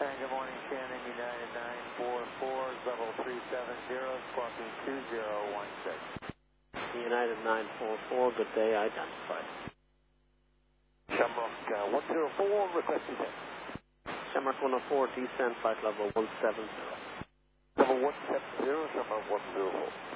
Good morning, Shannon, United 944, level 370, squawking 2016. United 944, good day, identified. Shamrock 104, request descent. Shamrock 104, descent, flight level 170. Level 170, Shamrock 104.